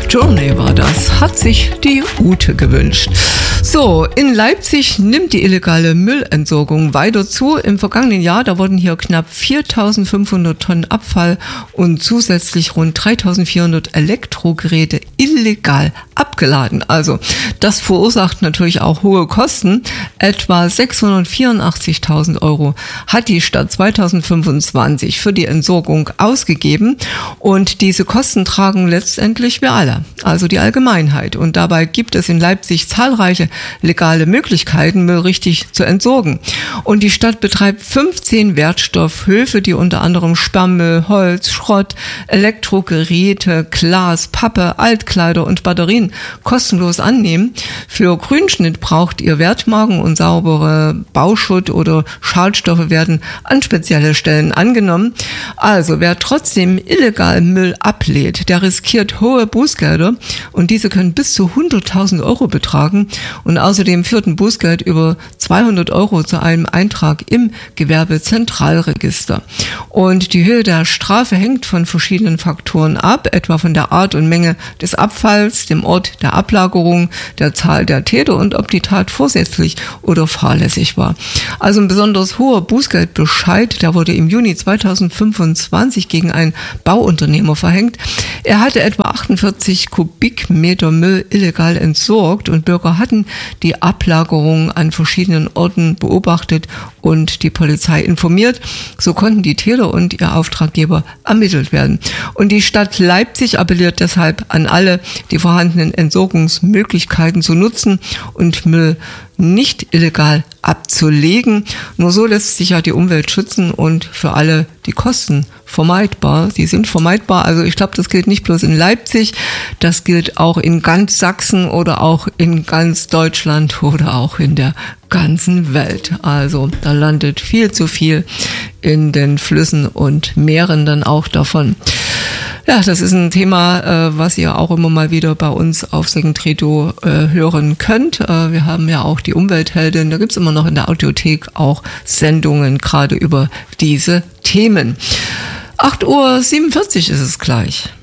Journey war das, hat sich die Ute gewünscht. So, in Leipzig nimmt die illegale Müllentsorgung weiter zu. Im vergangenen Jahr, da wurden hier knapp 4.500 Tonnen Abfall und zusätzlich rund 3.400 Elektrogeräte illegal abgeladen. Also, das verursacht natürlich auch hohe Kosten. Etwa 684.000 Euro hat die Stadt 2025 für die Entsorgung ausgegeben. Und diese Kosten tragen letztendlich wir alle, also die Allgemeinheit. Und dabei gibt es in Leipzig zahlreiche legale Möglichkeiten, Müll richtig zu entsorgen. Und die Stadt betreibt 15 Wertstoffhöfe, die unter anderem Sperrmüll, Holz, Schrott, Elektrogeräte, Glas, Pappe, Altkleider und Batterien kostenlos annehmen. Für Grünschnitt braucht ihr Wertmarken und saubere Bauschutt oder Schadstoffe werden an spezielle Stellen angenommen. Also wer trotzdem illegal Müll ablehnt, der riskiert hohe Bußgelder und diese können bis zu 100.000 Euro betragen. Und außerdem führt ein Bußgeld über 200 Euro zu einem Eintrag im Gewerbezentralregister. Und die Höhe der Strafe hängt von verschiedenen Faktoren ab, etwa von der Art und Menge des Abfalls, dem Ort der Ablagerung, der Zahl der Täter und ob die Tat vorsätzlich oder fahrlässig war. Also ein besonders hoher Bußgeldbescheid, der wurde im Juni 2025 gegen einen Bauunternehmer verhängt. Er hatte etwa 48 Kubikmeter Müll illegal entsorgt und Bürger hatten die Ablagerung an verschiedenen Orten beobachtet und die Polizei informiert. So konnten die Täter und ihr Auftraggeber ermittelt werden. Und die Stadt Leipzig appelliert deshalb an alle, die vorhandenen Entsorgungsmöglichkeiten zu nutzen und Müll nicht illegal abzulegen. Nur so lässt sich ja die Umwelt schützen und für alle die Kosten vermeidbar. Die sind vermeidbar. Also ich glaube, das gilt nicht bloß in Leipzig, das gilt auch in ganz Sachsen oder auch in ganz Deutschland oder auch in der ganzen Welt. Also da landet viel zu viel in den Flüssen und Meeren dann auch davon. Ja, das ist ein Thema, was ihr auch immer mal wieder bei uns auf Segentredo hören könnt. Wir haben ja auch die Umweltheldin, da gibt's immer noch in der Audiothek auch Sendungen gerade über diese Themen. 8:47 Uhr ist es gleich.